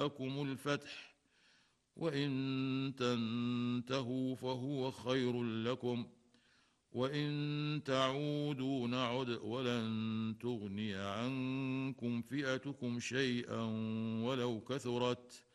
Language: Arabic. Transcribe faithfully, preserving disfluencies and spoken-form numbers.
جاءكم الفتح وإن تنتهوا فهو خير لكم وإن تعودوا نعد ولن تغني عنكم فئتكم شيئا ولو كثرت